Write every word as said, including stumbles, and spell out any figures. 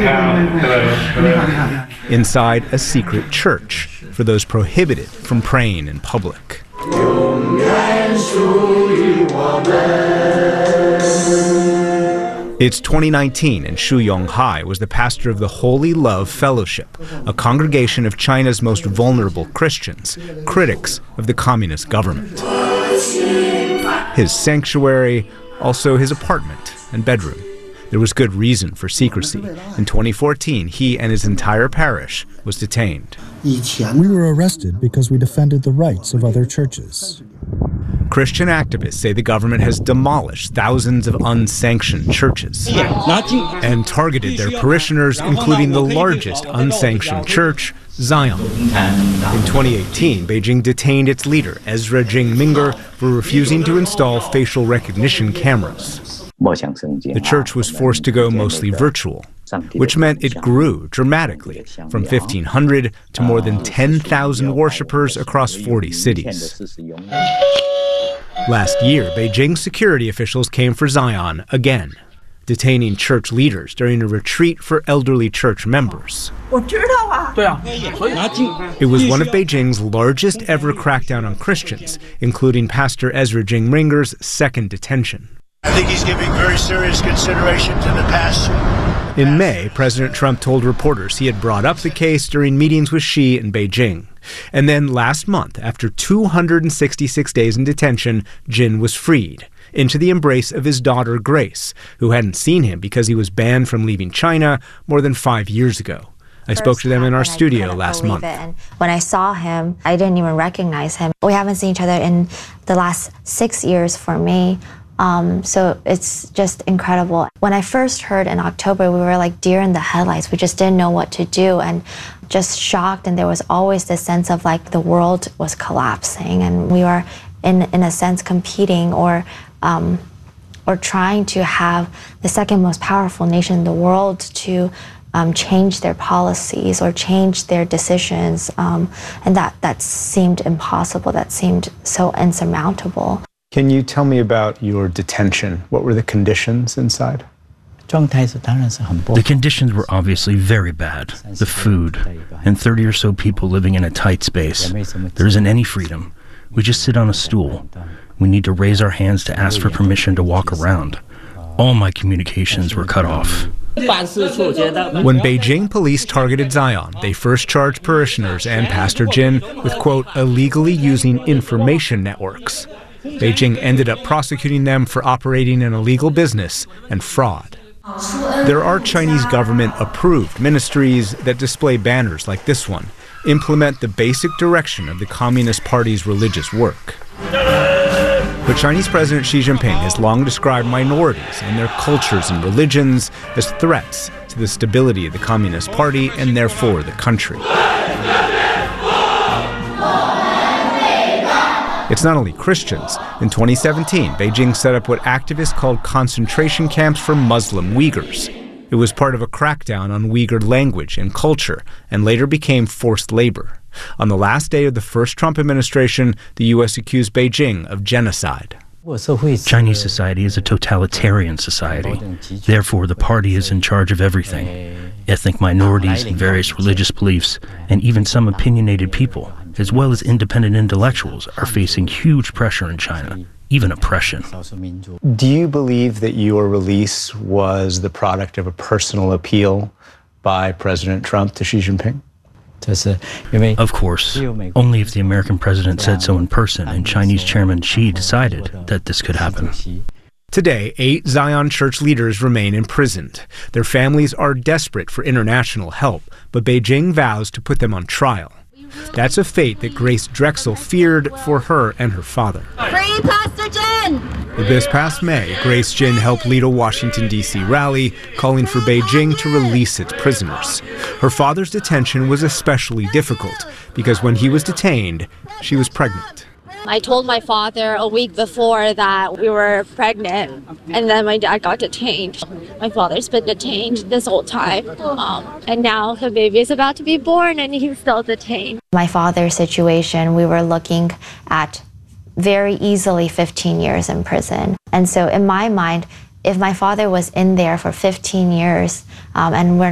Inside a secret church for those prohibited from praying in public. It's twenty nineteen, and Xu Yonghai was the pastor of the Holy Love Fellowship, a congregation of China's most vulnerable Christians, critics of the communist government. His sanctuary, also his apartment and bedroom. There was good reason for secrecy. In twenty fourteen, he and his entire parish was detained. We were arrested because we defended the rights of other churches. Christian activists say the government has demolished thousands of unsanctioned churches and targeted their parishioners, including the largest unsanctioned church, Zion. In twenty eighteen, Beijing detained its leader, Ezra Jing-Minger, for refusing to install facial recognition cameras. The church was forced to go mostly virtual, which meant it grew dramatically, from fifteen hundred to more than ten thousand worshippers across forty cities. Last year, Beijing security officials came for Zion again, detaining church leaders during a retreat for elderly church members. It was one of Beijing's largest ever crackdown on Christians, including Pastor Ezra Jing-Minger's second detention. I think he's giving very serious consideration to the past. In May, President Trump told reporters he had brought up the case during meetings with Xi in Beijing. And then last month, after two hundred sixty-six days in detention, Jin was freed into the embrace of his daughter Grace, who hadn't seen him because he was banned from leaving China more than five years ago. I spoke to them in our studio last month. And when I saw him, I didn't even recognize him. We haven't seen each other in the last six years for me. Um, so it's just incredible. When I first heard in October, we were like deer in the headlights. We just didn't know what to do and just shocked. And there was always this sense of like the world was collapsing and we were in, in a sense competing or, um, or trying to have the second most powerful nation in the world to um, change their policies or change their decisions. Um, and that, that seemed impossible. That seemed so insurmountable. Can you tell me about your detention? What were the conditions inside? The conditions were obviously very bad. The food, and thirty or so people living in a tight space. There isn't any freedom. We just sit on a stool. We need to raise our hands to ask for permission to walk around. All my communications were cut off. When Beijing police targeted Zion, they first charged parishioners and Pastor Jin with, quote, illegally using information networks. Beijing ended up prosecuting them for operating an illegal business and fraud. There are Chinese government-approved ministries that display banners like this one, implement the basic direction of the Communist Party's religious work. But Chinese President Xi Jinping has long described minorities and their cultures and religions as threats to the stability of the Communist Party and therefore the country. It's not only Christians. In twenty seventeen, Beijing set up what activists called concentration camps for Muslim Uyghurs. It was part of a crackdown on Uyghur language and culture, and later became forced labor. On the last day of the first Trump administration, the U S accused Beijing of genocide. Chinese society is a totalitarian society. Therefore, the party is in charge of everything. Ethnic minorities and various religious beliefs, and even some opinionated people, as well as independent intellectuals, are facing huge pressure in China, even oppression. Do you believe that your release was the product of a personal appeal by President Trump to Xi Jinping? Of course, only if the American president said so in person and Chinese Chairman Xi decided that this could happen. Today, eight Zion Church leaders remain imprisoned. Their families are desperate for international help, but Beijing vows to put them on trial. That's a fate that Grace Drexel feared for her and her father. Free Pastor Jin! This past May, Grace Jin helped lead a Washington, D C rally calling for Beijing to release its prisoners. Her father's detention was especially difficult because when he was detained, she was pregnant. I told my father a week before that we were pregnant, and then my dad got detained. My father's been detained this whole time, um, and now the baby is about to be born and he's still detained. My father's situation, we were looking at very easily fifteen years in prison. And so in my mind, if my father was in there for fifteen years um, and we're